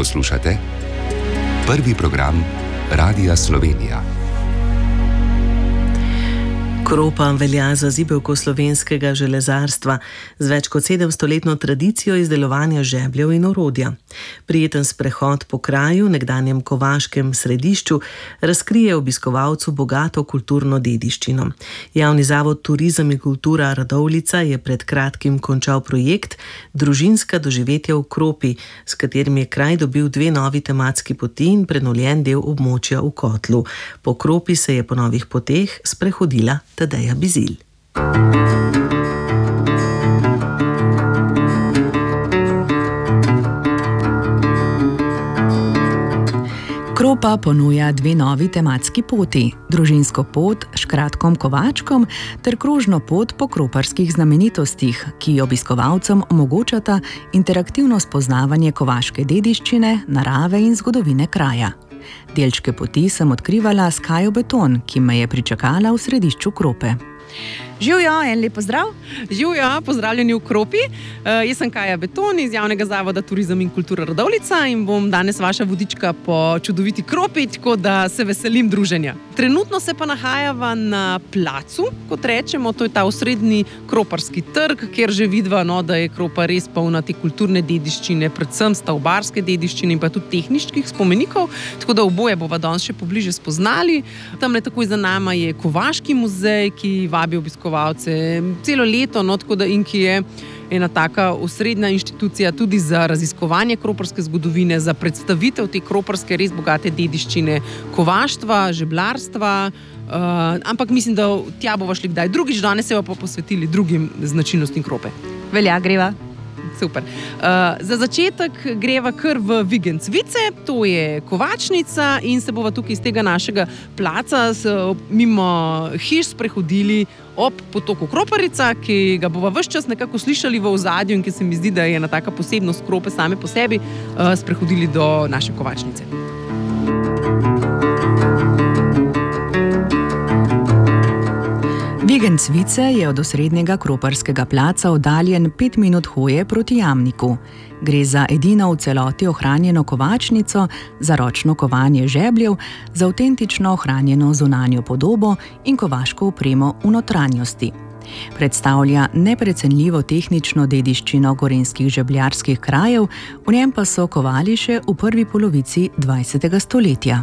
Poslušate prvi program Radia Slovenija. Kropa velja za zibelko slovenskega železarstva z več kot 700-letno tradicijo izdelovanja žebljev in orodja. Prijeten sprehod po kraju, nekdanjem kovaškem središču, razkrije obiskovalcu bogato kulturno dediščino. Javni zavod Turizem in kultura Radovljica je pred kratkim končal projekt Družinska doživetja v Kropi, s katerim je kraj dobil 2 novi tematski poti in prenovljen del območja v Kotlu. Po Kropi se je po novih poteh sprehodila Tadeja Bizilj. Kropa ponuja 2 novi tematski poti, družinsko pot s Škratkom Kovačkom ter krožno pot po kroparskih znamenitostih, ki obiskovalcem omogočata interaktivno spoznavanje kovaške dediščine, narave in zgodovine kraja. Delčke poti sem odkrivala s Kajo Beton, ki me je pričakala v središču Krope. Živjo, en lep pozdrav. Živjo, pozdravljeni v Kropi. Jaz sem Kaja Beton iz Javnega zavoda Turizem in kultura Radovljica in bom danes vaša vodička po čudoviti Kropi, tako da se veselim druženja. Trenutno se pa nahajava na placu, kot rečemo, to je ta osrednji kroparski trg, kjer že vidva, da je Kropa res polna te kulturne dediščine, predvsem stavbarske dediščine in pa tudi tehniških spomenikov, tako da oboje bova danes še pobliže spoznali. Tamle takoj za nama je Kovaški muzej, ki vabi obiskovalce celo leto, tako da in ki je ena taka osrednja inštitucija tudi za raziskovanje kroparske zgodovine, za predstavitev te kroparske res bogate dediščine, kovaštva, žeblarstva, ampak mislim, da tja bova šli kdaj drugič, danes se pa posvetili drugim značilnostim Krope. Velja, greva. Super. Za začetek greva kar v Vigencvice, to je kovačnica in se bova tukaj iz tega našega placa mimo hiš sprehodili ob potoku Kroparica, ki ga bova ves čas nekako slišali v ozadju in ki se mi zdi, da je ena taka posebnost Krope same po sebi, sprehodili do naše kovačnice. Vigencvice je od osrednjega kroparskega placa oddaljen 5 minut hoje proti Jamniku. Gre za edino v celoti ohranjeno kovačnico, za ročno kovanje žebljev, za avtentično ohranjeno zunanjo podobo in kovaško opremo v notranjosti. Predstavlja neprecenljivo tehnično dediščino gorenjskih žebljarskih krajev, v njem pa so kovali še v prvi polovici 20. stoletja.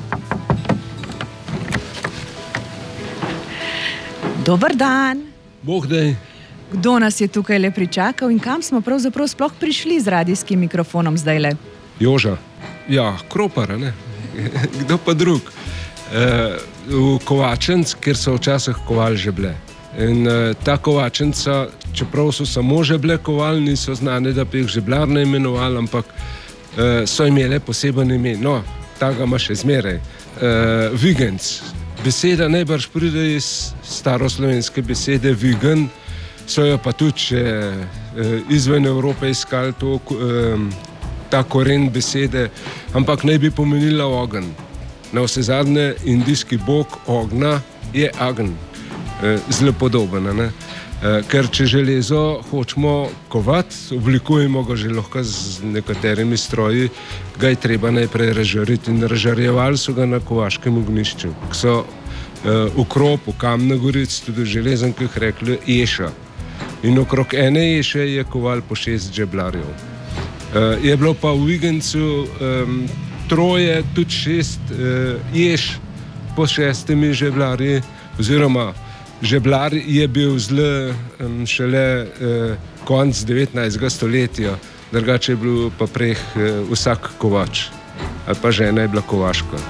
Dober dan. Bog daj. Kdo nas je tukaj le pričakal in kam smo pravzaprav sploh prišli z radijskim mikrofonom zdajle? Joža. Ja, Kropar, ne? Kdo pa drug? V kovačenc, kjer so včasih kovali žeblje. In ta kovačenca, čeprav so samo žeblje kovali, niso znane, da bi jih žeblarne imenovali, ampak so imele poseben ime. No, ta ga ima še zmeraj. Vigenc. Beseda najbrž pride iz staroslovenske besede vigen, so jo pa tudi izven Evrope iskali ta koren besede, ampak naj bi pomenila ogenj. Na vsezadnje indijski bog ognja je Agn, zelo podoben, ne? Ker če železo hočemo kovati, oblikujemo ga že lahko z nekaterimi stroji, ga je treba najprej razžariti in razžarjevali so ga na kovaškem ognjišču. So v Kropu, Kamna Goric, tudi v železankah rekli ješa. In okrog ene ješe je kovali po 6 žeblarjev. Je bilo pa v Vigencu 3, tudi 6 ješ po 6 žeblarji, oziroma žeblar je bil zle šele konc 19. stoletja, drugače je bil pa prej vsak kovač, ali pa žena je bila kovaška.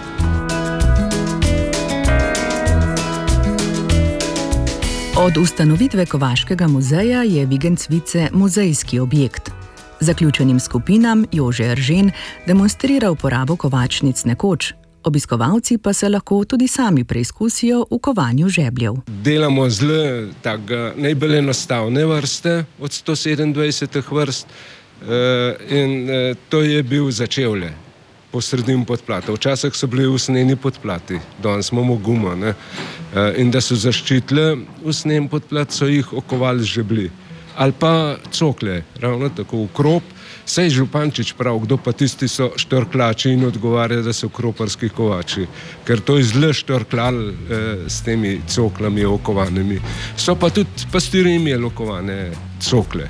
Od ustanovitve Kovaškega muzeja je Vigencvice muzejski objekt. Zaključenim skupinam Jože Eržen demonstrira uporabo kovačnic nekoč. Obiskovalci pa se lahko tudi sami preizkusijo v kovanju žebljev. Delamo zelo najbolj enostavne vrste od 127 vrst in to je bil za čevlje. po sredini podplata. Včasih so bili usnjeni podplati, danes imamo gumo, ne? In da so zaščitili usnjen podplat, so jih okovali z žebli. ali pa cokle, ravno tako v krop. Sej Župančič prav, kdo pa tisti so štorklači in odgovarja, da so kroparski kovači, ker to je zelo štorklal s temi coklami okovanimi. So pa tudi pastirji imeli okovane cokle.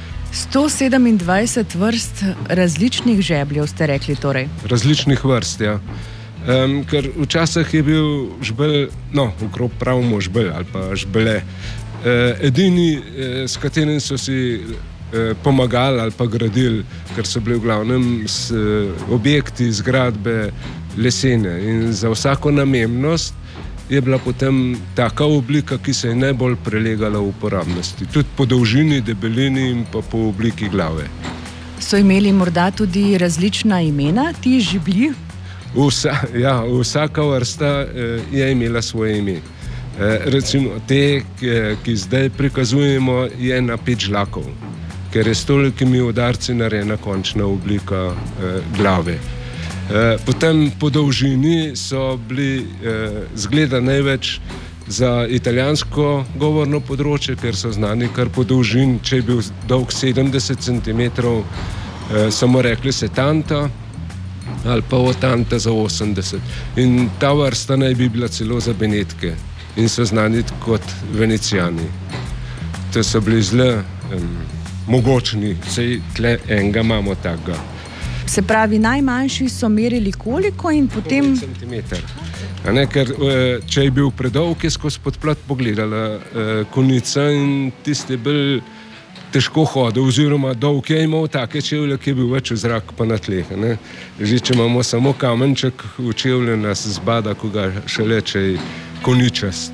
127 vrst različnih žebljev ste rekli torej? Različnih vrst, ja. Ker včasih je bil žbelj, v krop pravimo žbelj ali pa žbele, edini, s katerim so si pomagali ali pa gradili, ker so bili v glavnem objekti, zgradbe lesene in za vsako namembnost je bila potem taka oblika, ki se je najbolj prelegala v uporabnosti. Tudi po dolžini, debelini in pa po obliki glave. So imeli morda tudi različna imena, ti žeblji? Vsaka vrsta je imela svoje ime. Recimo te, ki zdaj prikazujemo, je na 5 žlakov, ker je s tolikimi udarci narejena končna oblika glave. Potem po dolžini so bili zgleda največ za italijansko govorno področje, ker so znani kar po dolžini, če je bil dolg 70 cm, samo rekli setanta ali pa otanta za 80. In ta vrsta naj bi bila celo za Benetke in so znani kot Venecijani. To so bili zelo mogočni, sej tle enega imamo takega. Se pravi, najmanjši so merili koliko in potem... Centimeter. Ker če je bil predolg, je skozi podplat pogledala konica in tisti je bil težko hodil, oziroma dolg je imel take čevlje, ki je bil več v zrak pa na tleh. Že če imamo samo kamenček v čevlje, nas zbada, ko ga šele, če je koničast.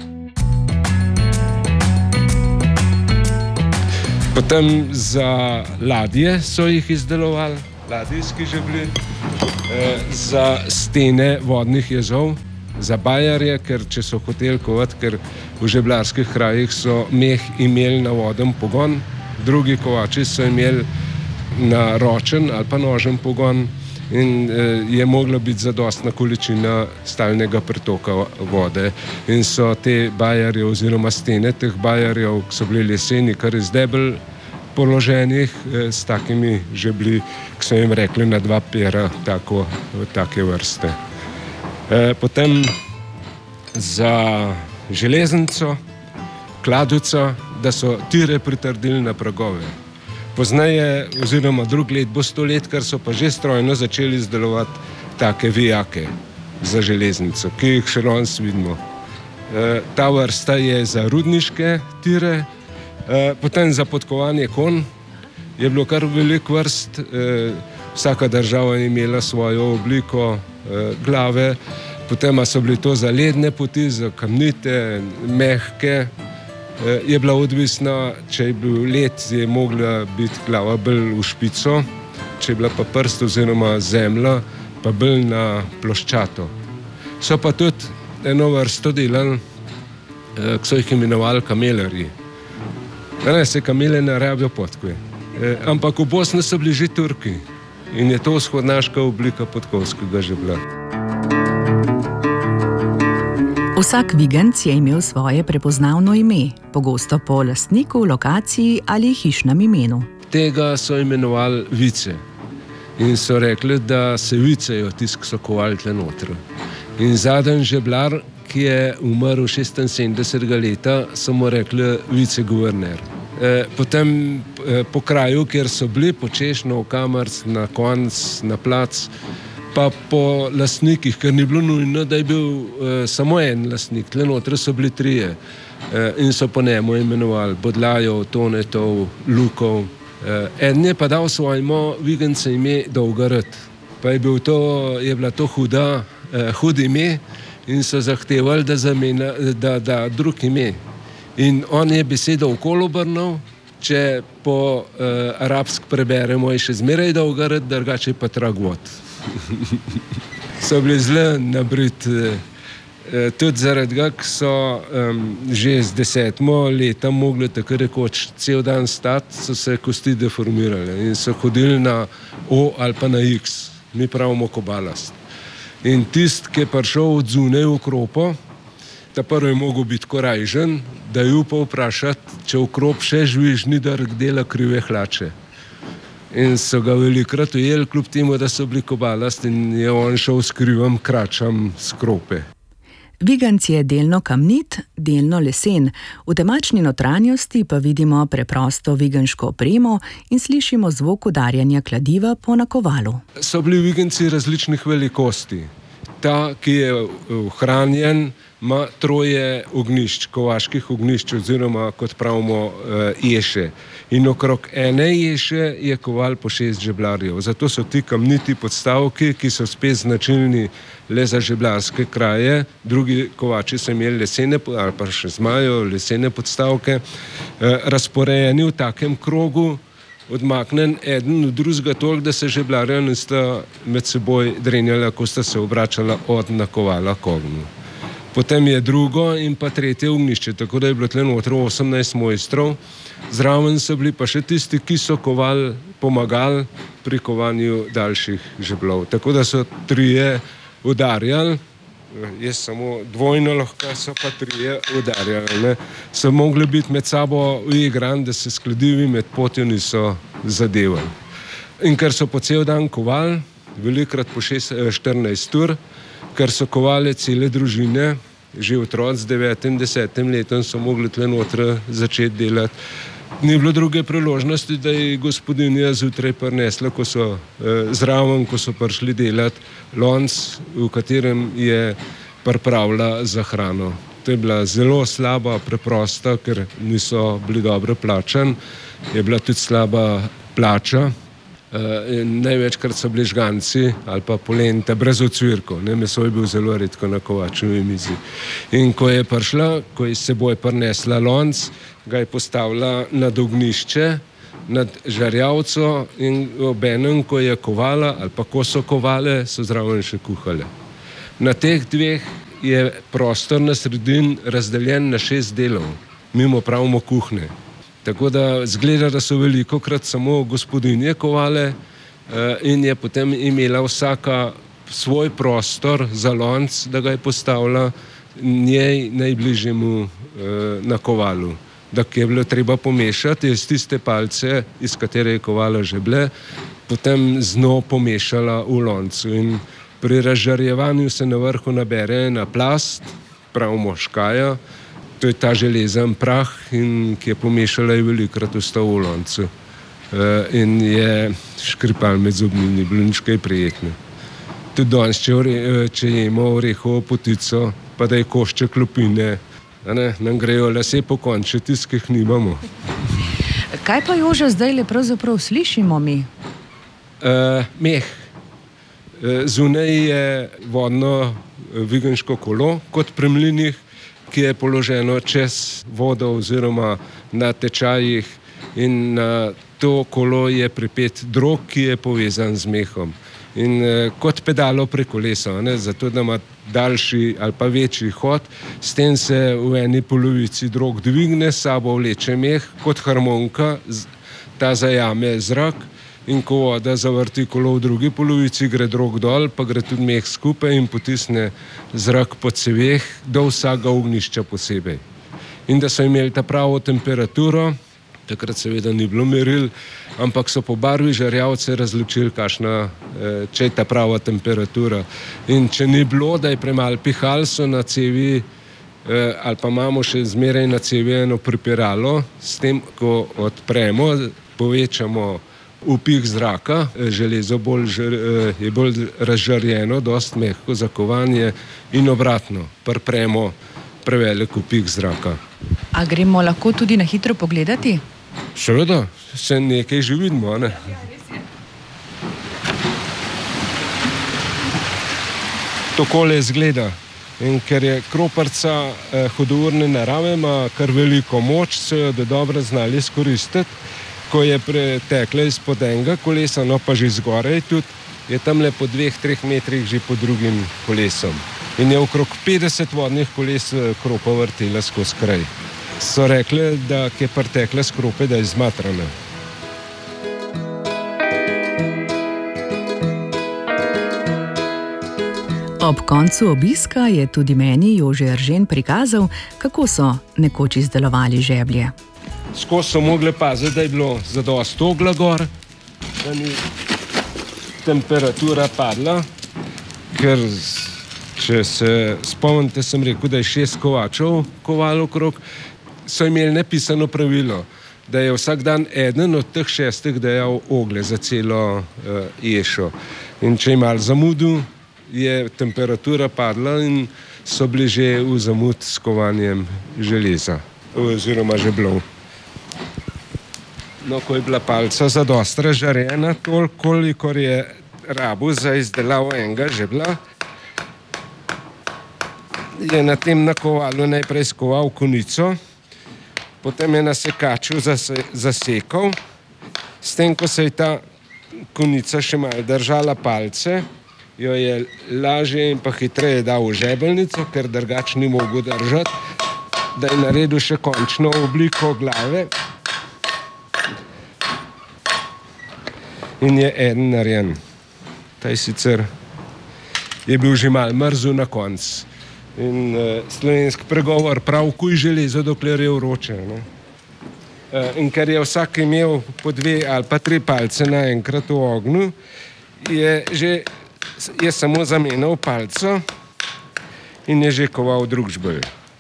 Potem za ladje so jih izdelovali, ladijski žeblji, za stene vodnih jezov, za bajarje, ker če so hoteli kovati, ker v žeblarskih krajih so meh imeli na voden pogon, drugi kovači so imeli na ročen ali pa nožen pogon in je mogla biti zadostna količina stalnega pretoka vode. In so te bajarje oziroma stene teh bajarjev, ki so bili leseni, kar iz debel položenih, s takimi žeblji, ki so jim rekli na 2 pera, take vrste. Potem za železnico, kladuca, da so tire pritrdili na pragove. Poznaje, oziroma drug let bo 100 let, kar so pa že strojno začeli izdelovati take vijake za železnico, ki jih še danes vidimo. Ta vrsta je za rudniške tire, potem za podkovanje konj je bilo kar veliko vrst, vsaka država je imela svojo obliko glave, potem so bili to za ledne poti, za kamnite, mehke. Je bila odvisna, če je bil led, je mogla biti glava bolj v špico, če je bila pa prst oziroma zemlja, pa bolj na ploščato. So pa tudi eno vrsto delali, ki so jih imenovali kamelerji. Se kamele ne rabijo podkve, ampak v Bosni so bili že Turki in je to vzhodnaška oblika podkovskega žebla. Vsak vigenc je imel svoje prepoznavno ime, pogosto po lastniku, lokaciji ali hišnem imenu. Tega so imenovali vice in so rekli, da se vicejo tisti, ki so kovali tle noter. In zadnji žeblar, ki je umrl 76 leta, so mu rekli viceguverner. Potem po kraju, kjer so bili, po Češno, v Kamarc, na konc, na plac, pa po lastnikih, ker ni bilo nujno, da je bil samo en lastnik, tle noter so bili 3 in so po njemu imenovali Bodlajov, Tonetov, Lukov. En je pa dal svojemu vigencu ime Dolgarad, pa je bila to hud ime in so zahtevali, da da drug ime. In on je besedo okoli obrnil, če po arabsk preberemo, je še zmeraj Dolgarad, drugače pa Tragvot. So bili zelo nabriti, tudi zaradi tega, ki so že z 10 letom mogli tako rekoč cel dan stati, so se kosti deformirale in so hodili na O ali pa na X, mi pravimo kobalast. In tisti, ki je prišel od zunaj v kropo, Ta prvi je mogel biti korajžen, da je upal vprašati, če v krop še živi žnidar, dela krive hlače. In so ga velikokrat ujeli, kljub temu, da so bili kobalast, in je on šel s krivem kračam s krope. Viganc je delno kamnit, delno lesen. V temačni notranjosti pa vidimo preprosto viganško opremo in slišimo zvok udarjanja kladiva po nakovalu. So bili viganci različnih velikosti. Ta, ki je ohranjen, ima 3 ognjišč, kovaških ognjišč, oziroma kot pravimo ješe. In okrog ene ješe je koval po 6 žeblarjev. Zato so ti kamniti podstavki, ki so spet značilni le za žeblarske kraje. Drugi kovači so imeli lesene, ali pa še imajo lesene podstavke, razporejeni v takem krogu, odmaknen eden od drugega toliko, da se žeblarja nista med seboj drenjala, ko sta se obračala od nakovala k ognju. Potem je drugo in pa tretje ognjišče, tako da je bilo tle notri 18 mojstrov. Zraven so bili pa še tisti, ki so pomagali pri kovanju daljših žeblov. Tako da so 3 udarjali, jaz samo dvojno lahko, so pa 3 udarjali. Ne. So mogli biti med sabo uigrani, da se skladivi med potjo niso zadevali. In ker so po cel dan kovali, velikokrat po 14 ur, ker so kovale cele družine, že otroci z 9. in 10. letom so mogli tle noter začeti delati. Ni bilo druge priložnosti, da je gospodinja zjutraj prinesla, ko so zraven, ko so prišli delati, lonc, v katerem je pripravila za hrano. To je bila zelo slaba, preprosta, ker niso bili dobro plačani. Je bila tudi slaba plača. Največkrat so bili žganci ali pa polenta brez ocvirkov. Meso je bil zelo redko na kovačevi mizi. In ko je prišla, ko je s seboj prinesla lonc, ga je postavila nad ognjišče, nad žarjavco, in obenem, ko je kovala ali pa ko so kovale, so zraven še kuhale. Na teh 2 je prostor na sredini razdeljen na 6 delov, mimo pravimo kuhne. Tako da zgleda, da so velikokrat samo gospodinje kovale in je potem imela vsaka svoj prostor za lonc, da ga je postavila njej najbližjemu nakovalu. Da je bilo treba pomešati, je z tiste palce, iz katere je kovala žeble, potem z njo pomešala v loncu. In pri razžarjevanju se na vrhu nabere ena plast, pravimo škaja. To je ta železen prah, in ki je pomešala, je velikokrat ostal v loncu. In je škripal med zobmi, ni bilo nič kaj prijetno. Tudi danes, če jemo orehovo potico, pa da je košček lupine, nam grejo lase pokonči, tisti, ki jih nimamo. Kaj pa, Jože, zdaj le pravzaprav slišimo mi? Meh. Zunaj je vodno viganško kolo, kot pri mlinih, ki je položeno čez vodo oziroma na tečajih, in na to kolo je pripet drog, ki je povezan z mehom. In kot pedalo pri kolesu, zato da ima daljši ali pa večji hod, s tem se v eni polovici drog dvigne, sabo vleče meh, kot harmonika, ta zajame zrak, in ko voda zavrti kolo v drugi polovici, gre drog dol, pa gre tudi meh skupaj in potisne zrak po ceveh do vsega ognjišča posebej. In da so imeli ta pravo temperaturo, takrat seveda ni bilo meril, ampak so po barvi žarjavce razločili, če je ta prava temperatura. In če ni bilo, da je premalo pihal, so na cevi, ali pa imamo še zmeraj na cevi eno pripiralo, s tem, ko odpremo, povečamo upih zraka, železo je bolj razžarjeno, dosti mehko za kovanje, in obratno, pripremo prevelik upih zraka. A gremo lahko tudi na hitro pogledati? Seveda, se nekaj že vidimo, ne? Takole izgleda. In ker je kroparca hudourne narave, ima kar veliko moč, so jo dobro znali izkoristiti. Ko je pretekla izpod enega kolesa, no pa že zgoraj tudi, je tamle po 2-3 metrih že pod drugim kolesom. In je okrog 50 vodnih koles kropa vrtela skozi kraj. So rekli, da je pretekla s krope, da je zmatrana. Ob koncu obiska je tudi meni Jože Eržen prikazal, kako so nekoč izdelovali žeblje. Skozi so mogli paziti, da je bilo zadosti ogla gor, da ni temperatura padla, ker če se spomnite, sem rekel, da je 6 kovačev kovalo okrog, so imeli nepisano pravilo, da je vsak dan eden od teh 6 dajal ogle za celo ješo. In če je malo zamudil, je temperatura padla in so bili že v zamud s kovanjem železa oziroma žeblov. No, ko je bila palca zadosti razžarjena, toliko, kolikor je rabil za izdelavo enega žebla, je na tem nakovalu najprej skoval konico, potem je na sekaču zasekal, s tem, ko se je ta konica še malo držala palce, jo je lažje in pa hitreje dal v žebelnico, ker drugače ni mogel držati, da je naredil še končno obliko glave in je eden narejen. Ta je sicer je bil že malo mrzel na koncu. In slovenski pregovor prav kuj železo, dokler je vroče. Ne? In ker je vsak imel po 2 ali pa 3 palce naenkrat v ognju, je samo zamenjal palco in je že koval drug žbelj.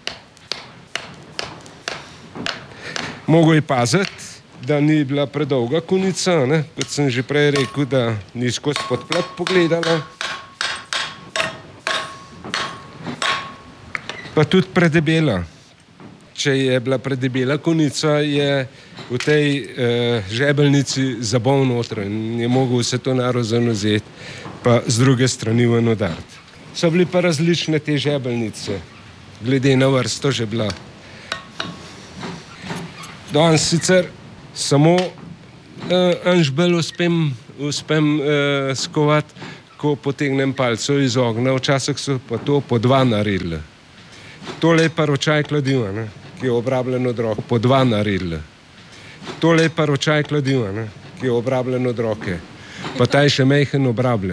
Mogel je paziti, da ni bila predolga konica, ne? Kot sem že prej rekel, da ni skozi podplat pogledala. Pa tudi predebela. Če je bila predebela konica, je v tej žebelnici zabol noter in je mogel vse to narozeno vzeti, pa z druge strani ven udariti. So bili pa različne te žebelnice, glede na vrsto žebla. Danes sicer samo en žbelj uspem skovati, ko potegnem palco iz ognja, včasih so pa to po 2 naredili. Tole je pa ročaj kladiva, ne, ki je obrabljen od roke, po 2 naredili. Tole je pa ročaj kladiva, ne, ki je obrabljen od roke, pa ta je še majhen obrabljen.